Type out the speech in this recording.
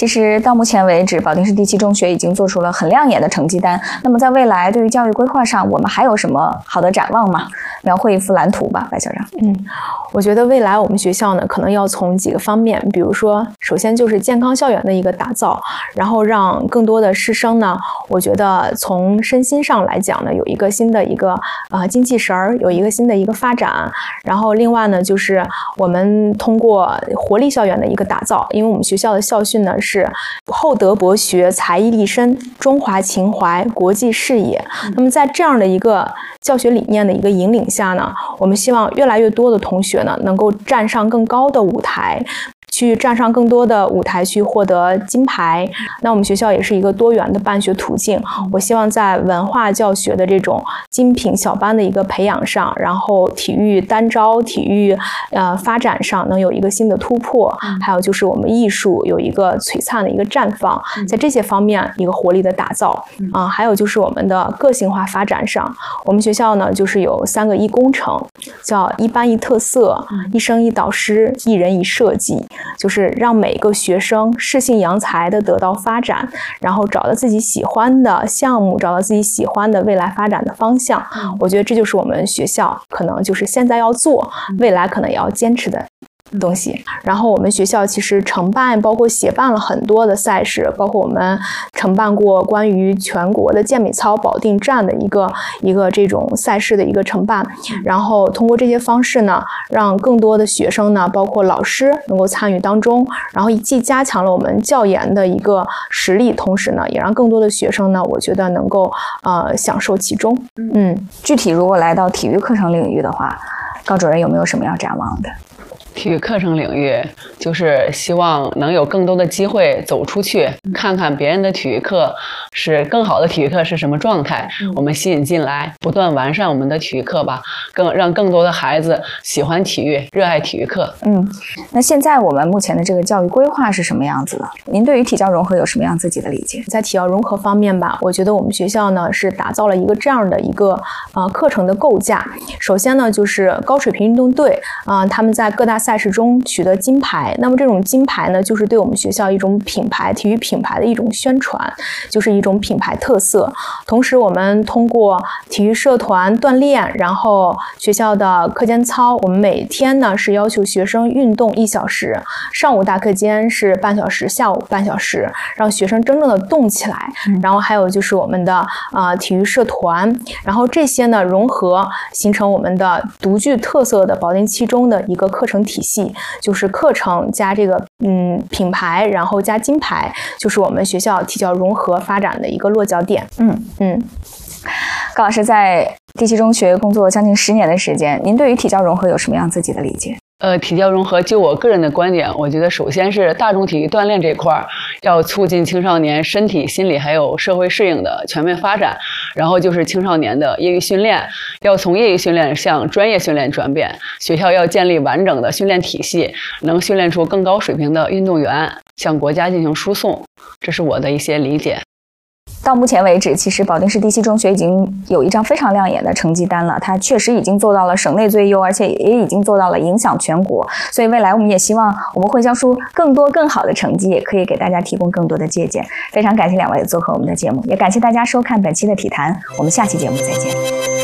其实到目前为止，保定市第7中学已经做出了很亮眼的成绩单。那么在未来对于教育规划上，我们还有什么好的展望吗？描绘一幅蓝图吧，白校长。 我觉得未来我们学校呢，可能要从几个方面，比如说，首先就是健康校园的一个打造，然后让更多的师生呢，我觉得从身心上来讲呢，有一个新的一个精气神儿，有一个新的一个发展。然后另外呢，就是我们通过活力校园的一个打造，因为我们学校的校训呢是厚德博学、才艺立身、中华情怀、国际视野。那么在这样的一个教学理念的一个引领下呢，我们希望越来越多的同学呢能够站上更高的舞台，站上更多的舞台去获得金牌。那我们学校也是一个多元的办学途径，我希望在文化教学的这种精品小班的一个培养上，然后体育单招、体育发展上能有一个新的突破，还有就是我们艺术有一个璀璨的一个绽放，在这些方面一个活力的打造还有就是我们的个性化发展上，我们学校呢就是有3个一工程，叫一班一特色、一生一导师、一人一设计，就是让每个学生适性扬才的得到发展，然后找到自己喜欢的项目，找到自己喜欢的未来发展的方向。我觉得这就是我们学校可能就是现在要做，未来可能也要坚持的东西。然后我们学校其实承办包括协办了很多的赛事，包括我们承办过关于全国的健美操保定站的一个这种赛事的一个承办，然后通过这些方式呢，让更多的学生呢，包括老师能够参与当中，然后既加强了我们教研的一个实力，同时呢，也让更多的学生呢，我觉得能够享受其中。 具体如果来到体育课程领域的话，高主任有没有什么要展望的？ 体育课程领域就是希望能有更多的机会走出去，看看别人的体育课是更好的体育课是什么状态，我们吸引进来，不断完善我们的体育课吧，让更多的孩子喜欢体育，热爱体育课。 那现在我们目前的这个教育规划是什么样子的？您对于体教融合有什么样自己的理解？ 在体教融合方面吧，我觉得我们学校呢是打造了一个这样的一个课程的构架。首先呢，就是高水平运动队他们在各大赛事中取得金牌，那么这种金牌呢，就是对我们学校一种品牌、体育品牌的一种宣传，就是一种品牌特色。同时我们通过体育社团锻炼，然后学校的课间操，我们每天呢是要求学生运动1小时，上午大课间是半小时，下午半小时，让学生真正的动起来。然后还有就是我们的体育社团，然后这些呢融合形成我们的独具特色的保定7中的一个课程体系，就是课程加这个品牌，然后加金牌，就是我们学校体教融合发展的一个落脚点。 高老师在第7中学工作将近10年的时间，您对于体教融合有什么样自己的理解？ 体教融合，就我个人的观点，我觉得首先是大众体育锻炼这块要促进青少年身体、心理还有社会适应的全面发展，然后就是青少年的业余训练，要从业余训练向专业训练转变，学校要建立完整的训练体系，能训练出更高水平的运动员，向国家进行输送，这是我的一些理解。 到目前为止，其实保定市第7中学已经有一张非常亮眼的成绩单了，它确实已经做到了省内最优，而且也已经做到了影响全国。所以未来我们也希望我们会交出更多更好的成绩，也可以给大家提供更多的借鉴。非常感谢2位做客我们的节目，也感谢大家收看本期的体坛，我们下期节目再见。